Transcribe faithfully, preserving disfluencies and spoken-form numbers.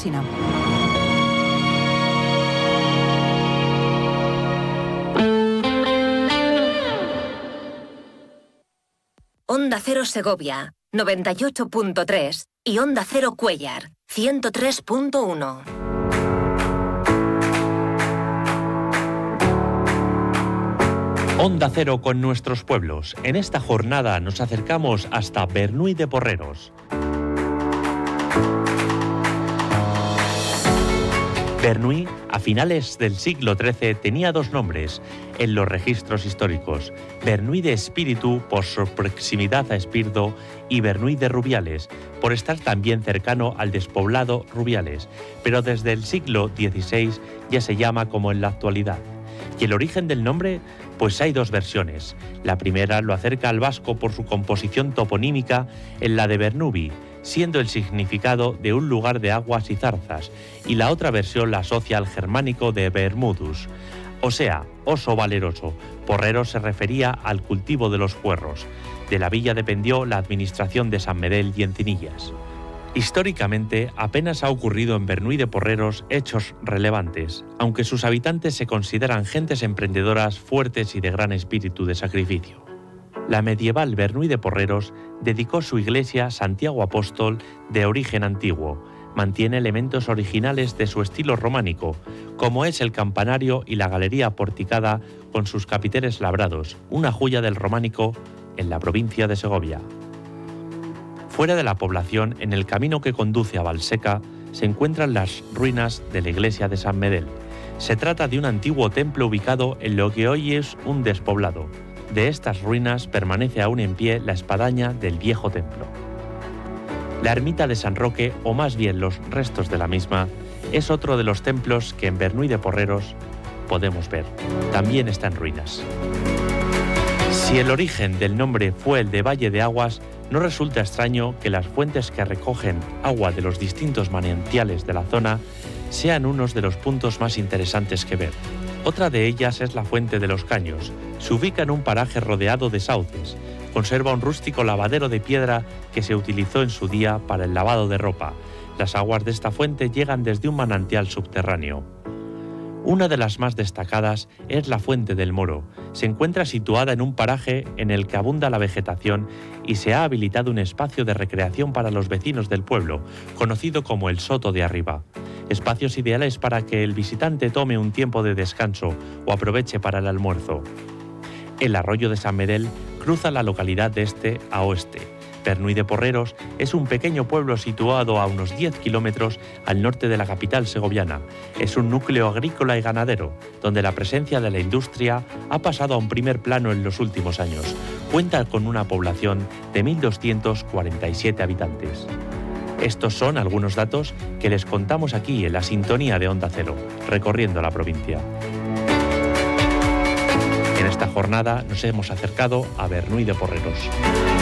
Alsina. Onda Cero Segovia, noventa y ocho punto tres y Onda Cero Cuéllar, ciento tres punto uno. Onda Cero con nuestros pueblos. En esta jornada nos acercamos hasta Bernuy de Porreros. Bernuy, a finales del siglo trece, tenía dos nombres en los registros históricos: Bernuy de Espíritu, por su proximidad a Espirdo, y Bernuy de Rubiales, por estar también cercano al despoblado Rubiales, pero desde el siglo dieciséis ya se llama como en la actualidad. ¿Y el origen del nombre? Pues hay dos versiones. La primera lo acerca al vasco por su composición toponímica en la de Bernubi, siendo el significado de un lugar de aguas y zarzas, y la otra versión la asocia al germánico de Bermudus, o sea, oso valeroso. Porreros se refería al cultivo de los puerros. De la villa dependió la administración de San Medel y Encinillas. Históricamente, apenas ha ocurrido en Bernuy de Porreros hechos relevantes, aunque sus habitantes se consideran gentes emprendedoras, fuertes y de gran espíritu de sacrificio. La medieval Bernuy de Porreros dedicó su iglesia a Santiago Apóstol, de origen antiguo. Mantiene elementos originales de su estilo románico, como es el campanario y la galería porticada con sus capiteles labrados, una joya del románico en la provincia de Segovia. Fuera de la población, en el camino que conduce a Valseca, se encuentran las ruinas de la iglesia de San Medel. Se trata de un antiguo templo ubicado en lo que hoy es un despoblado. De estas ruinas permanece aún en pie la espadaña del viejo templo. La ermita de San Roque, o más bien los restos de la misma, es otro de los templos que en Bernuy de Porreros podemos ver. También está en ruinas. Si el origen del nombre fue el de Valle de Aguas, no resulta extraño que las fuentes que recogen agua de los distintos manantiales de la zona sean unos de los puntos más interesantes que ver. Otra de ellas es la Fuente de los Caños. Se ubica en un paraje rodeado de sauces. Conserva un rústico lavadero de piedra que se utilizó en su día para el lavado de ropa. Las aguas de esta fuente llegan desde un manantial subterráneo. Una de las más destacadas es la Fuente del Moro. Se encuentra situada en un paraje en el que abunda la vegetación y se ha habilitado un espacio de recreación para los vecinos del pueblo, conocido como el Soto de Arriba. Espacios ideales para que el visitante tome un tiempo de descanso o aproveche para el almuerzo. El arroyo de San Medel cruza la localidad de este a oeste. Bernuy de Porreros es un pequeño pueblo situado a unos diez kilómetros al norte de la capital segoviana. Es un núcleo agrícola y ganadero, donde la presencia de la industria ha pasado a un primer plano en los últimos años. Cuenta con una población de mil doscientos cuarenta y siete habitantes. Estos son algunos datos que les contamos aquí en la sintonía de Onda Cero, recorriendo la provincia. En esta jornada nos hemos acercado a Bernuy de Porreros.